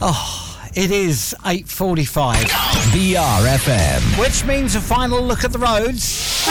Oh, it is 8:45. BRFM. Which means a final look at the roads.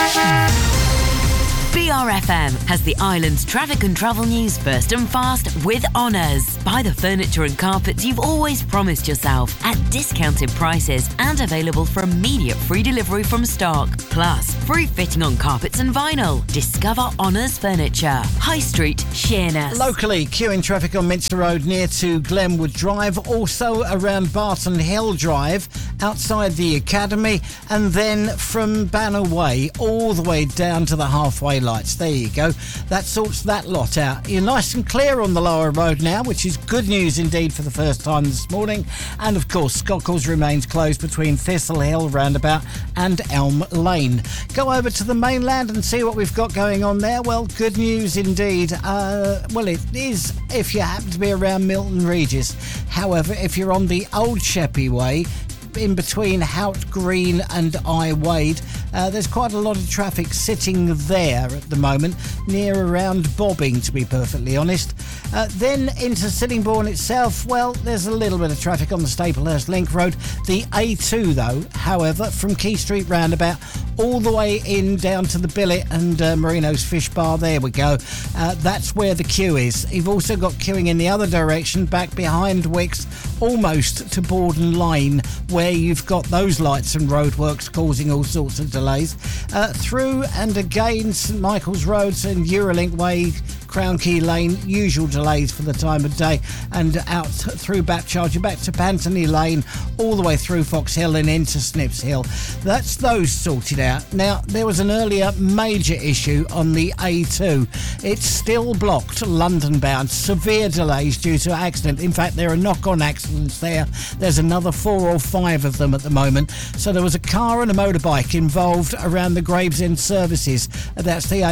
BRFM has the island's traffic and travel news first and fast with Honours. Buy the furniture and carpets you've always promised yourself at discounted prices and available for immediate free delivery from stock. Plus, free fitting on carpets and vinyl. Discover Honours Furniture. High Street, Sheerness. Locally, queuing traffic on Minster Road near to Glenwood Drive, also around Barton Hill Drive, outside the Academy, and then from Banner Way all the way down to the halfway lights. There you go. That sorts that lot out. You're nice and clear on the lower road now, which is good news indeed for the first time this morning. And of course, Scockles remains closed between Thistle Hill roundabout and Elm Lane. Go over to the mainland and see what we've got going on there. Well, good news indeed. Well, it is if you happen to be around Milton Regis. However, if you're on the Old Sheppey Way, in between Hout Green and I Wade, there's quite a lot of traffic sitting there at the moment, near around Bobbing, to be perfectly honest. Then into Sittingbourne itself, well, there's a little bit of traffic on the Staplehurst Link Road. The A2, though, however, from Key Street roundabout all the way in down to the Billet and Marino's Fish Bar, there we go. That's where the queue is. You've also got queuing in the other direction, back behind Wicks, almost to Borden Lane, where you've got those lights and roadworks causing all sorts of delays. Through and again St Michael's Roads and Eurolink Way, Crown Key Lane, usual delays for the time of day, and out through Bapcharger, back to Pantony Lane, all the way through Fox Hill and into Snips Hill. That's those sorted out. Now, there was an earlier major issue on the A2. It's still blocked, London bound, severe delays due to accident. In fact, there are knock-on accidents there. There's another 4 or 5 of them at the moment. So there was a car and a motorbike involved around the Gravesend services. That's the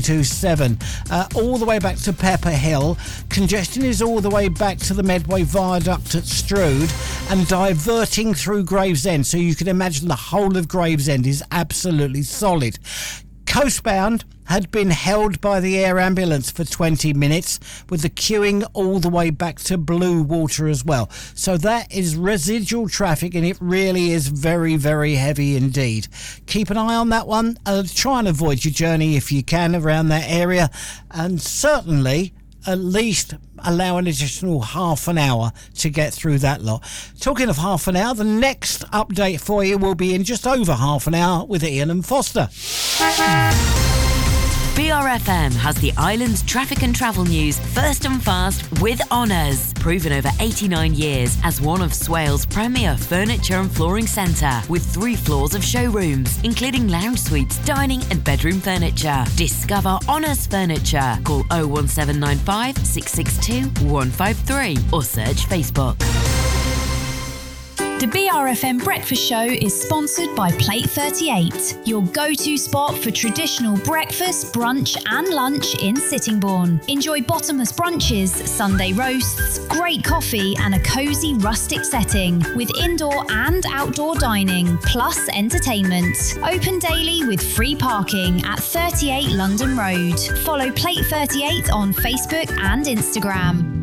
A227. All the way back to Pepper Hill. Congestion is all the way back to the Medway Viaduct at Strood and diverting through Gravesend. So you can imagine the whole of Gravesend is absolutely solid. Coastbound had been held by the air ambulance for 20 minutes with the queuing all the way back to Blue Water as well. So that is residual traffic, and it really is very, very heavy indeed. Keep an eye on that one. Try and avoid your journey if you can around that area, and certainly at least allow an additional half an hour to get through that lot. Talking of half an hour, the next update for you will be in just over half an hour with Ian and Foster. BRFM has the island's traffic and travel news first and fast with Honours. Proven over 89 years as one of Swale's premier furniture and flooring centre, with 3 floors of showrooms, including lounge suites, dining and bedroom furniture. Discover Honours Furniture. Call 01795 662 153 or search Facebook. The BRFM Breakfast Show is sponsored by Plate 38, your go-to spot for traditional breakfast, brunch and lunch in Sittingbourne. Enjoy bottomless brunches, Sunday roasts, great coffee and a cosy rustic setting with indoor and outdoor dining, plus entertainment. Open daily with free parking at 38 London Road. Follow Plate 38 on Facebook and Instagram.